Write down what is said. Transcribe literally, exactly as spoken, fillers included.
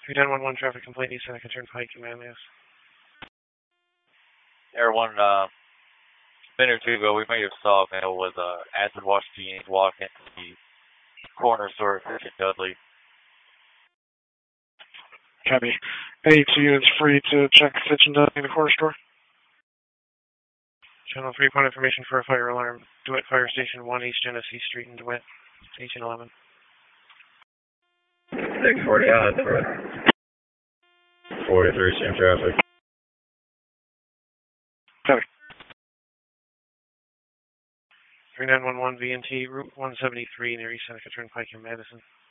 three nine one one traffic complaint, East Seneca Turnpike, Manlius. Air one, uh, a minute or two ago, we may have saw a male with uh, acid wash jeans walk into the corner store at Fish and Dudley. Copy. Any two units free to check Fitch and Dudley in the corner store? Channel three, point information for a fire alarm. DeWitt Fire Station one, East Genesee Street in DeWitt, eighteen eleven. six forty out, forty-three, same traffic. Copy. three nine one one V N T, Route one seventy-three near East Seneca Turnpike in Madison.